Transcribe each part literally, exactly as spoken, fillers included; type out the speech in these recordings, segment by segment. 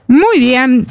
Muy bien.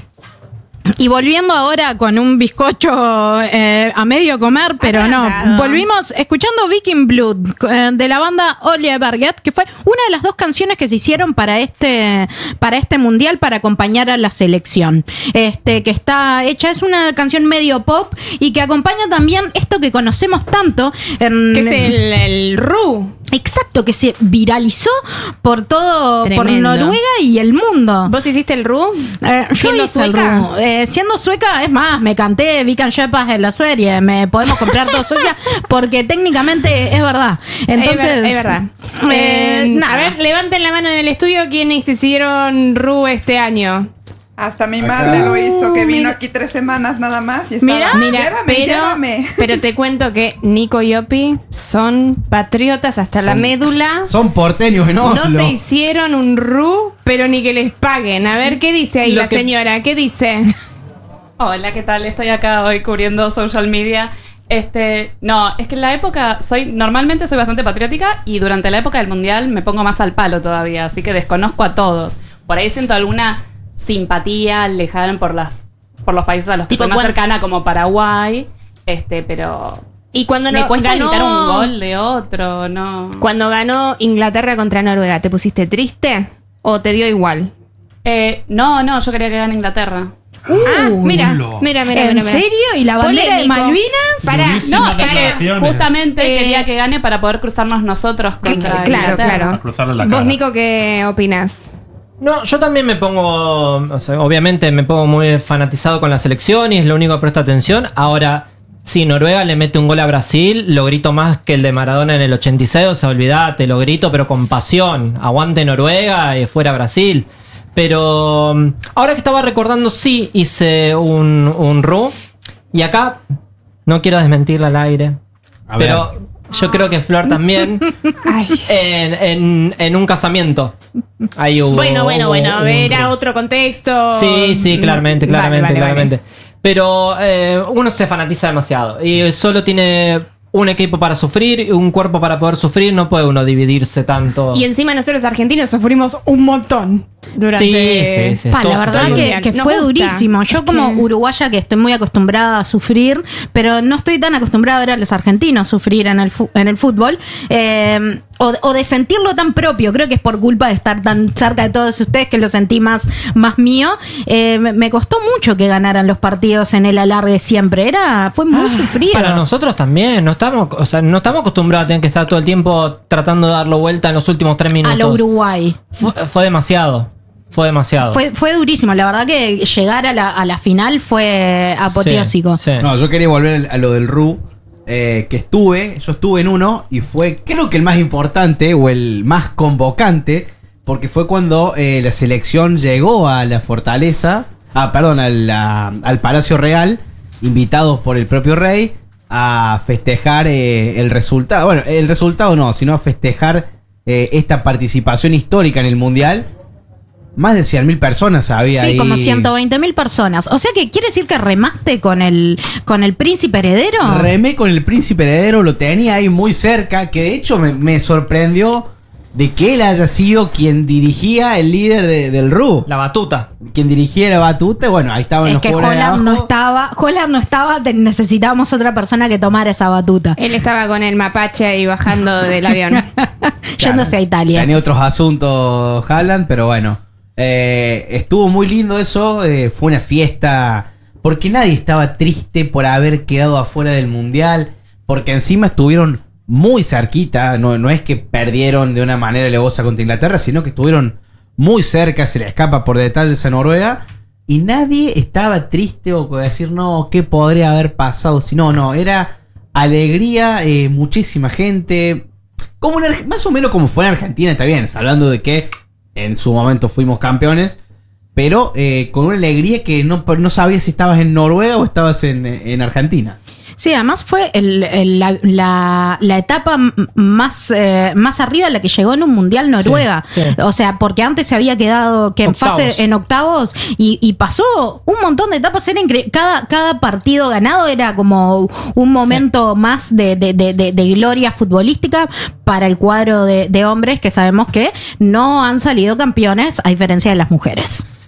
Y volviendo ahora con un bizcocho eh, a medio comer, pero Atrasado. no. Volvimos escuchando Viking Blood eh, de la banda Olie Berget, que fue una de las dos canciones que se hicieron para este, para este mundial para acompañar a la selección. Este, que está hecha, es una canción medio pop y que acompaña también esto que conocemos tanto. En, Que es el, el Ru. Exacto, que se viralizó por todo, Tremendo. por Noruega y el mundo. ¿Vos hiciste el Ru? Eh, yo ¿Siendo hice el sueca? Ru. Eh, siendo sueca, es más, me canté Vikan Shepas en la serie. Me podemos comprar todo Suecia porque técnicamente es verdad. Entonces, es, ver- es verdad. Eh, Eh, nada. a ver, levanten la mano en el estudio quienes hicieron Ru este año. Hasta mi Acá. madre lo hizo, que Uh, vino mira. aquí tres semanas nada más y estaba, Mira, Mira, llévame, pero, llévame. pero te cuento que Nico y Opi son patriotas hasta la médula. Son porteños en No Oslo. te hicieron un Ru, pero ni que les paguen. A ver, ¿qué dice ahí Lo la que- señora? ¿Qué dice? Hola, ¿qué tal? Estoy acá hoy cubriendo social media. Este, no, es que en la época soy normalmente soy bastante patriótica y durante la época del mundial me pongo más al palo todavía, así que desconozco a todos. Por ahí siento alguna simpatía lejana por las por los países a los que Tipo, soy más cuan- cercana como Paraguay, este, pero Y cuando me no, cuesta ganó, imitar un gol de otro, no. Cuando ganó Inglaterra contra Noruega, ¿te pusiste triste o te dio igual? Eh, no, no, yo quería que gane Inglaterra. ah, mira, lo- mira, mira, ¿en mira, mira. serio? ¿Y la bandera de Polémico. Malvinas? Pará, Durísimo. No, Muchísimas es que declaraciones. justamente Eh, quería que gane para poder cruzarnos nosotros contra claro, Inglaterra. claro. A cruzarle la Vos, cara. Nico, ¿qué opinás? No, yo también me pongo, o sea, obviamente me pongo muy fanatizado con la selección y es lo único que presto atención. Ahora, si Noruega le mete un gol a Brasil, lo grito más que el de Maradona en el ochenta y seis, o sea, olvídate, lo grito pero con pasión. Aguante Noruega y fuera Brasil. Pero um, ahora que estaba recordando, sí hice un, un Ru. Y acá, no quiero desmentirla al aire, A ver. pero yo creo que Flor también Ay. en, en, en un casamiento. Ahí hubo, Bueno, bueno, hubo bueno, un era Ru. otro contexto. Sí, sí, claramente, Vale, claramente, vale, vale. claramente. Pero eh, uno se fanatiza demasiado y solo tiene un equipo para sufrir y un cuerpo para poder sufrir. No puede uno dividirse tanto. Y encima nosotros los argentinos sufrimos un montón durante... Sí, sí, sí. Pa, la todo verdad está que, bien. que Nos fue gusta. durísimo. Yo Es como que- uruguaya que estoy muy acostumbrada a sufrir, pero no estoy tan acostumbrada a ver a los argentinos sufrir en el, fu- en el fútbol, eh, o, o de sentirlo tan propio. Creo que es por culpa de estar tan cerca de todos ustedes que lo sentí más, más mío. Eh, me, me costó mucho que ganaran los partidos en el alargue siempre. Era, fue muy sufrido. Para nosotros también, no estamos, o sea, no estamos acostumbrados a tener que estar todo el tiempo tratando de darlo vuelta en los últimos tres A minutos. lo Uruguay. Fue, fue demasiado, fue demasiado. Fue, fue durísimo. La verdad que llegar a la, a la final fue apoteósico. Sí, sí. No, yo quería volver a lo del Ru. eh, que estuve, yo estuve en uno y fue, creo que el más importante o el más convocante, porque fue cuando eh, la selección llegó a la fortaleza, ah, perdón, a la- al Palacio Real, invitados por el propio rey a festejar eh, el resultado. Bueno, el resultado no, sino a festejar eh, esta participación histórica en el Mundial. Más de cien mil personas había Sí, ahí. como ciento veinte mil personas. O sea que quiere decir que remaste con el, con el príncipe heredero. Remé con el príncipe heredero, lo tenía ahí muy cerca, que de hecho me, me sorprendió de que él haya sido quien dirigía el líder de- del R U. La batuta. Quien dirigía la batuta, bueno, ahí estaban Es los que jugadores de Holland no abajo. estaba, Holland no estaba, te- necesitábamos otra persona que tomara esa batuta. Él estaba con el mapache ahí bajando del avión. Yéndose a Italia. Tenía otros asuntos Haaland, pero bueno. Eh, estuvo muy lindo eso, eh, fue una fiesta, porque nadie estaba triste por haber quedado afuera del Mundial, porque encima estuvieron muy cerquita, no, no es que perdieron de una manera alevosa contra Inglaterra, sino que estuvieron muy cerca, se le escapa por detalles a Noruega, y nadie estaba triste o decir, no, ¿qué podría haber pasado? Si no, no, era alegría, eh, muchísima gente, como en Arge- más o menos como fue en Argentina, está bien, hablando de que en su momento fuimos campeones, pero eh, con una alegría que no, no sabías si estabas en Noruega o estabas en, en Argentina. Sí, además fue el- el- la, la- la etapa m- más, eh, más arriba a la que llegó en un mundial Noruega. Sí, sí. O sea, porque antes se había quedado que en Octavos. fase en octavos y, y pasó un montón de etapas. Era incre- cada, cada partido ganado era como un momento más de, de- de- de- de gloria futbolística para el cuadro de, de hombres que sabemos que no han salido campeones a diferencia de las mujeres.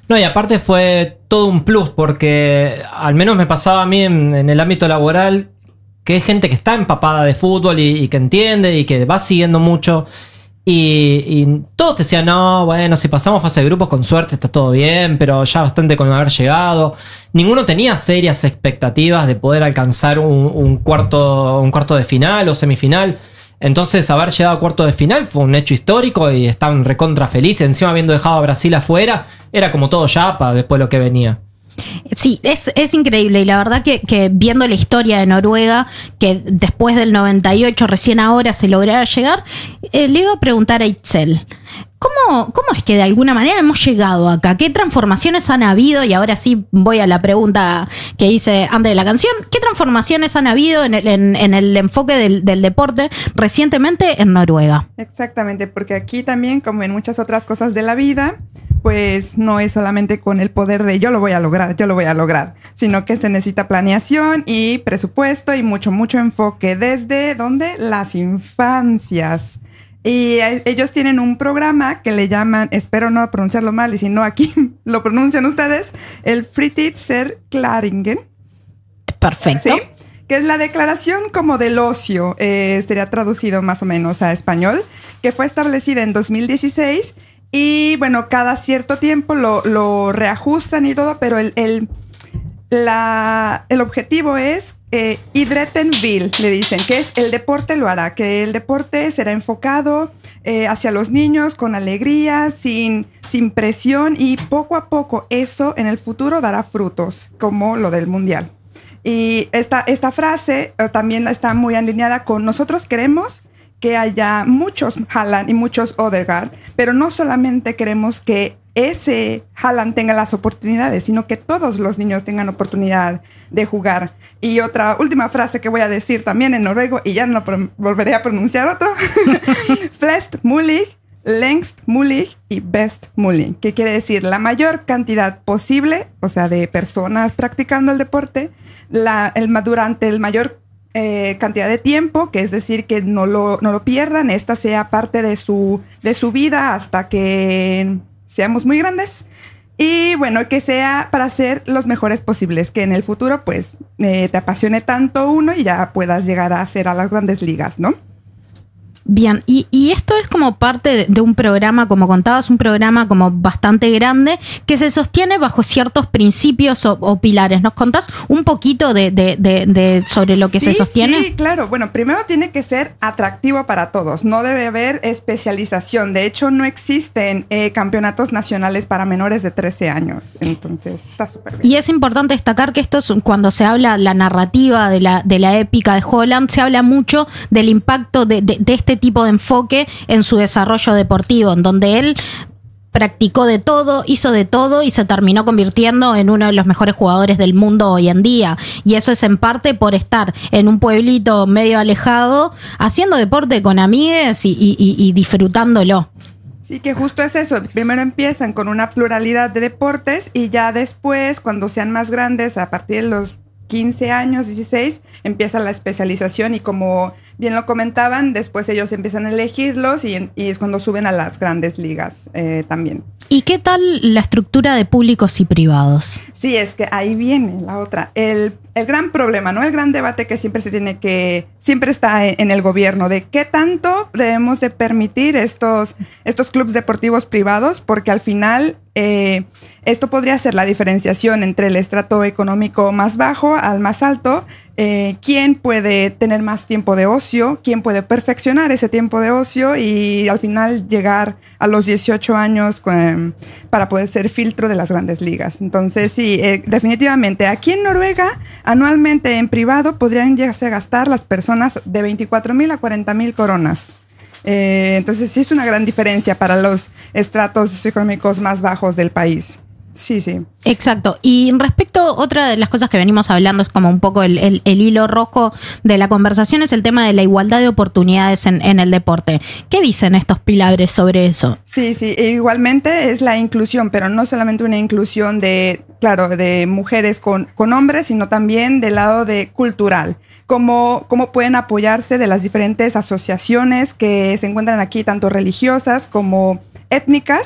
No, y aparte fue todo un plus, porque al menos me pasaba a mí en, en el ámbito laboral, que hay gente que está empapada de fútbol y, y que entiende y que va siguiendo mucho. Y, y todos te decían, no, bueno, si pasamos fase de grupos con suerte está todo bien, pero ya bastante con haber llegado. Ninguno tenía serias expectativas de poder alcanzar un, un, cuarto, un cuarto de final o semifinal. Entonces haber llegado a cuarto de final fue un hecho histórico y estaban recontra felices. Encima habiendo dejado a Brasil afuera, era como todo yapa después de lo que venía. Sí, es, es increíble y la verdad que, que viendo la historia de Noruega, que después del noventa y ocho recién ahora se lograra llegar, eh, le iba a preguntar a Itzel, ¿cómo, ¿cómo es que de alguna manera hemos llegado acá? ¿Qué transformaciones han habido? Y ahora sí voy a la pregunta que hice antes de la canción. ¿Qué transformaciones han habido en el, en, en el enfoque del, del deporte recientemente en Noruega? Exactamente, porque aquí también, como en muchas otras cosas de la vida, pues no es solamente con el poder de yo lo voy a lograr, yo lo voy a lograr, sino que se necesita planeación y presupuesto y mucho, mucho enfoque desde, ¿dónde? Las infancias. Y ellos tienen un programa que le llaman, espero no pronunciarlo mal y si no aquí lo pronuncian ustedes, el Fritidserklæringen. Perfecto. Sí, que es la declaración como del ocio, eh, sería traducido más o menos a español, que fue establecida en dos mil dieciséis. Y bueno, cada cierto tiempo lo, lo reajustan y todo, pero el, el, la, el objetivo es eh, idretten vil, le dicen, que es el deporte lo hará, que el deporte será enfocado eh, hacia los niños con alegría, sin, sin presión y poco a poco eso en el futuro dará frutos, como lo del mundial. Y esta, esta frase eh, también está muy alineada con nosotros queremos que haya muchos Haaland y muchos Odegaard, pero no solamente queremos que ese Haaland tenga las oportunidades, sino que todos los niños tengan oportunidad de jugar. Y otra última frase que voy a decir también en noruego, y ya no volveré a pronunciar otro, flest mulig, lengst mulig y best mulig, que quiere decir la mayor cantidad posible, o sea, de personas practicando el deporte, la, el, durante el mayor Eh, cantidad de tiempo, que es decir que no lo, no lo pierdan, esta sea parte de su, de su vida hasta que seamos muy grandes y bueno, que sea para ser los mejores posibles, que en el futuro pues eh, te apasione tanto uno y ya puedas llegar a ser a las grandes ligas, ¿no? Bien, y, y esto es como parte de, de un programa, como contabas, un programa como bastante grande que se sostiene bajo ciertos principios o, o pilares. ¿Nos contás un poquito de, de, de, de sobre lo que sí, se sostiene? Sí, claro. Bueno, primero tiene que ser atractivo para todos. No debe haber especialización. De hecho, no existen eh, campeonatos nacionales para menores de trece años. Entonces, está súper bien. Y es importante destacar que esto es cuando se habla la narrativa de la, de la épica de Haaland, se habla mucho del impacto de, de, de este tipo de enfoque en su desarrollo deportivo, en donde él practicó de todo, hizo de todo y se terminó convirtiendo en uno de los mejores jugadores del mundo hoy en día. Y eso es en parte por estar en un pueblito medio alejado, haciendo deporte con amigues y, y, y, y disfrutándolo. Sí, que justo es eso. Primero empiezan con una pluralidad de deportes y ya después, cuando sean más grandes, a partir de los quince años, dieciséis, empieza la especialización y como bien lo comentaban, después ellos empiezan a elegirlos y, y es cuando suben a las grandes ligas eh, también. ¿Y qué tal la estructura de públicos y privados? Sí, es que ahí viene la otra. El, el gran problema, ¿no? El gran debate que siempre se tiene que, siempre está en, en el gobierno de qué tanto debemos de permitir estos, estos clubes deportivos privados, porque al final eh, esto podría ser la diferenciación entre el estrato económico más bajo al más alto. Eh, quién puede tener más tiempo de ocio, quién puede perfeccionar ese tiempo de ocio y al final llegar a los dieciocho años con, para poder ser filtro de las grandes ligas. Entonces sí, eh, definitivamente aquí en Noruega anualmente en privado podrían llegarse a gastar las personas de veinticuatro mil a cuarenta mil coronas. Eh, entonces sí es una gran diferencia para los estratos socioeconómicos más bajos del país. Sí, sí. Exacto. Y respecto, otra de las cosas que venimos hablando es como un poco el, el, el hilo rojo de la conversación es el tema de la igualdad de oportunidades en, en el deporte. ¿Qué dicen estos pilares sobre eso? Sí, sí. E igualmente es la inclusión, pero no solamente una inclusión de, claro, de mujeres con, con hombres, sino también del lado de cultural. Cómo, cómo pueden apoyarse de las diferentes asociaciones que se encuentran aquí, tanto religiosas como étnicas,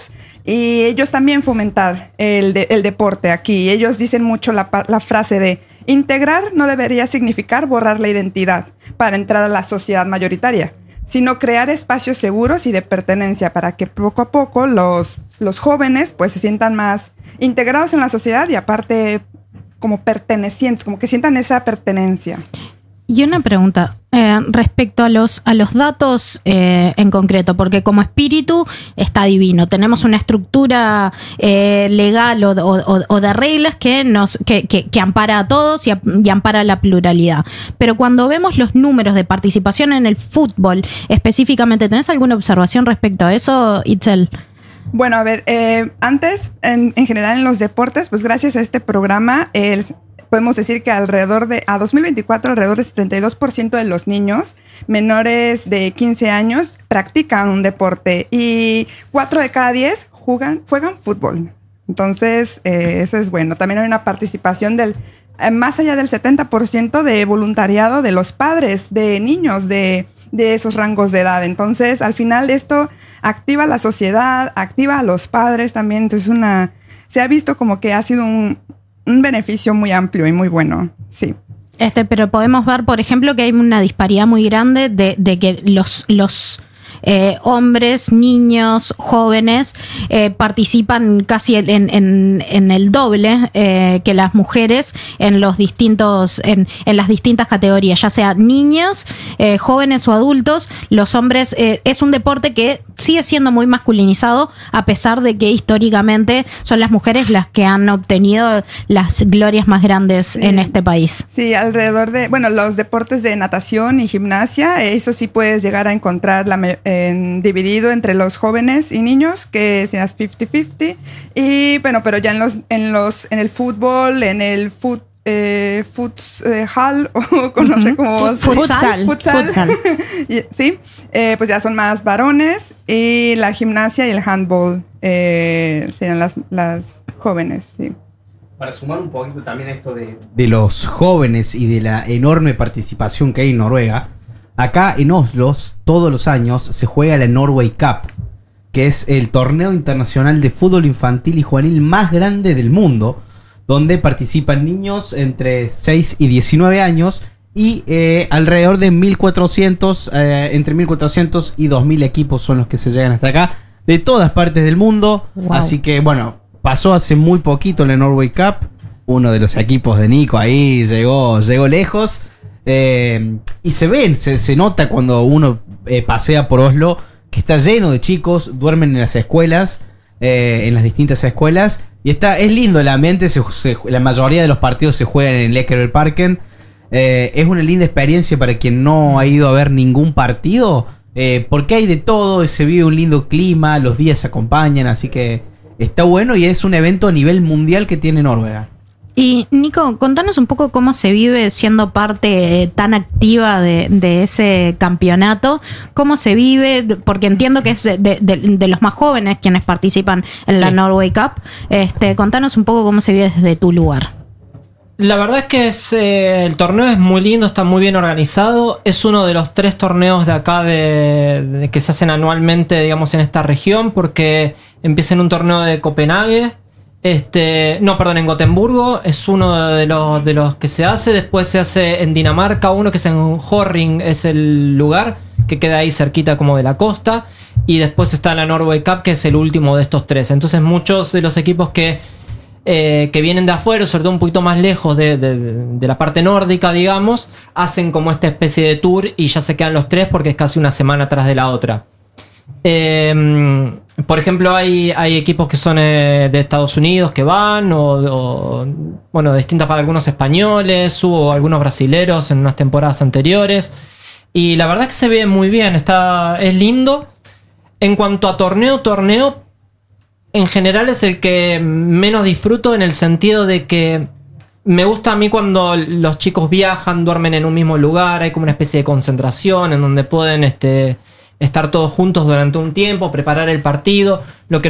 y ellos también fomentar el, de, el deporte aquí. Ellos dicen mucho la, la frase de integrar no debería significar borrar la identidad para entrar a la sociedad mayoritaria, sino crear espacios seguros y de pertenencia para que poco a poco los, los jóvenes pues se sientan más integrados en la sociedad y aparte como pertenecientes, como que sientan esa pertenencia. Y una pregunta eh, respecto a los, a los datos eh, en concreto, porque como espíritu está divino, tenemos una estructura eh, legal o, o, o de reglas que, nos, que, que, que ampara a todos y, a, y ampara la pluralidad. Pero cuando vemos los números de participación en el fútbol específicamente, ¿tenés alguna observación respecto a eso, Itzel? Bueno, a ver, eh, antes, en, en general en los deportes, pues gracias a este programa, el, podemos decir que alrededor de, a dos mil veinticuatro, alrededor del setenta y dos por ciento de los niños menores de quince años practican un deporte y cuatro de cada diez juegan, juegan fútbol. Entonces, eh, eso es bueno. También hay una participación del, eh, más allá del setenta por ciento de voluntariado de los padres, de niños de, de esos rangos de edad. Entonces, al final esto activa a la sociedad, activa a los padres también. Entonces, una, se ha visto como que ha sido un, un beneficio muy amplio y muy bueno. Sí. Este, pero podemos ver, por ejemplo, que hay una disparidad muy grande de, de que los, los eh, hombres, niños, jóvenes eh, participan casi en, en, en el doble eh, que las mujeres en los distintos, en, en las distintas categorías, ya sea niños, eh, jóvenes o adultos. Los hombres eh, es un deporte que sigue siendo muy masculinizado, a pesar de que históricamente son las mujeres las que han obtenido las glorias más grandes sí. en este país. Sí, alrededor de, bueno, los deportes de natación y gimnasia, eso sí puedes llegar a encontrar la, en, dividido entre los jóvenes y niños, que sean cincuenta cincuenta. Y bueno, pero ya en los, en los, en el fútbol, en el fútbol, Eh, futsal, o no sé cómo futsal, futsal, futsal. sí, eh, pues ya son más varones, y la gimnasia y el handball eh, serían las, las jóvenes, sí. Para sumar un poquito también esto de, de los jóvenes y de la enorme participación que hay en Noruega, acá en Oslo todos los años se juega la Norway Cup, que es el torneo internacional de fútbol infantil y juvenil más grande del mundo, donde participan niños entre seis y diecinueve años y eh, alrededor de mil cuatrocientos, eh, entre mil cuatrocientos y dos mil equipos son los que se llegan hasta acá, de todas partes del mundo. Wow. Así que bueno, pasó hace muy poquito la Norway Cup, uno de los equipos de Nico ahí llegó, llegó lejos, eh, y se ven, se, se nota cuando uno eh, pasea por Oslo, que está lleno de chicos, duermen en las escuelas, eh, en las distintas escuelas. Y está, es lindo el ambiente, se, se, la mayoría de los partidos se juegan en el Ekebergparken. Eh, es una linda experiencia para quien no ha ido a ver ningún partido, eh, porque hay de todo, se vive un lindo clima, los días se acompañan, así que está bueno y es un evento a nivel mundial que tiene Noruega. Y Nico, contanos un poco cómo se vive siendo parte tan activa de, de ese campeonato, cómo se vive, porque entiendo que es de, de, de los más jóvenes quienes participan en sí. la Norway Cup. Este, contanos un poco cómo se vive desde tu lugar. La verdad es que es, eh, el torneo es muy lindo, está muy bien organizado. Es uno de los tres torneos de acá de, de, que se hacen anualmente, digamos, en esta región, porque empieza en un torneo de Copenhague. Este, no, perdón, en Gotemburgo es uno de los, de los que se hace. Después se hace en Dinamarca uno que es en Horring, es el lugar que queda ahí cerquita como de la costa. Y después está la Norway Cup, que es el último de estos tres. Entonces muchos de los equipos que, eh, que vienen de afuera, sobre todo un poquito más lejos de, de, de la parte nórdica, digamos, hacen como esta especie de tour y ya se quedan los tres porque es casi una semana atrás de la otra. Eh, por ejemplo, hay, hay equipos que son eh, de Estados Unidos que van, o, o bueno, distintas para algunos españoles, hubo algunos brasileros en unas temporadas anteriores. Y la verdad es que se ve muy bien, está, es lindo. En cuanto a torneo, torneo, en general es el que menos disfruto, en el sentido de que me gusta a mí cuando los chicos viajan, duermen en un mismo lugar, hay como una especie de concentración en donde pueden este, estar todos juntos durante un tiempo, preparar el partido. Lo que